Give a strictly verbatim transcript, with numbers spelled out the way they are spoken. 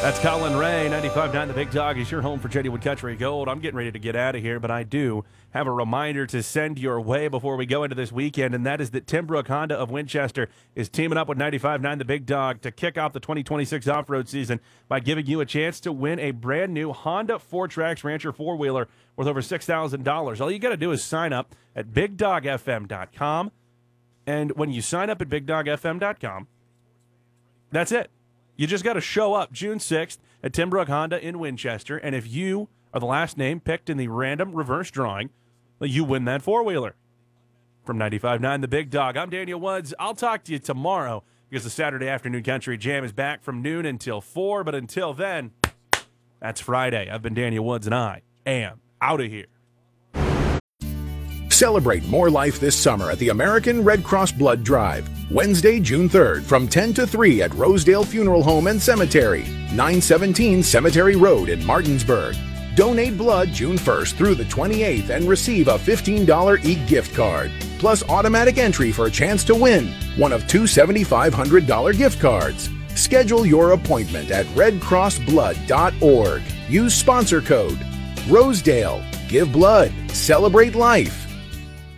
That's Colin Ray, ninety-five point nine The Big Dog is your home for Genuine Country Gold. I'm getting ready to get out of here, but I do have a reminder to send your way before we go into this weekend, and that is that Tim Brook Honda of Winchester is teaming up with ninety-five point nine The Big Dog to kick off the twenty twenty-six off-road season by giving you a chance to win a brand-new Honda four Tracks Rancher four-wheeler worth over six thousand dollars. All you got to do is sign up at big dog f m dot com, and when you sign up at big dog f m dot com, that's it. You just got to show up June sixth at Tim Brook Honda in Winchester, and if you are the last name picked in the random reverse drawing, you win that four-wheeler. From ninety-five point nine The Big Dog, I'm Daniel Woods. I'll talk to you tomorrow because the Saturday Afternoon Country Jam is back from noon until four, but until then, that's Friday. I've been Daniel Woods, and I am out of here. Celebrate more life this summer at the American Red Cross Blood Drive. Wednesday, June third, from ten to three at Rosedale Funeral Home and Cemetery, nine seventeen Cemetery Road in Martinsburg. Donate blood June first through the twenty-eighth and receive a fifteen dollars e-gift card, plus automatic entry for a chance to win one of two seven thousand five hundred dollars gift cards. Schedule your appointment at red cross blood dot org. Use sponsor code Rosedale. Give blood. Celebrate life.